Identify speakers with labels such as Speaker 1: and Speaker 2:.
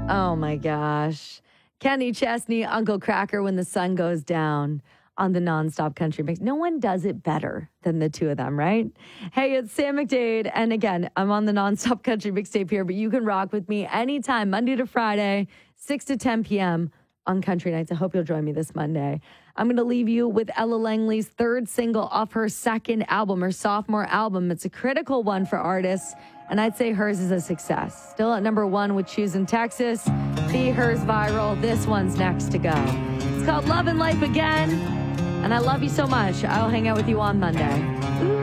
Speaker 1: Oh my gosh. Kenny Chesney, Uncle Cracker, When the Sun Goes Down on the Nonstop Country Mix. No one does it better than the two of them, right? Hey, it's Sam McDade. And again, I'm on the Nonstop Country Mixtape here, but you can rock with me anytime, Monday to Friday, 6 to 10 p.m. on Country Nights. I hope you'll join me this Monday. I'm going to leave you with Ella Langley's third single off her second album, her sophomore album. It's a critical one for artists, and I'd say hers is a success. Still at number one with Choosing Texas. Be hers viral. This one's next to go. It's called Love and Life Again, and I love you so much. I'll hang out with you on Monday.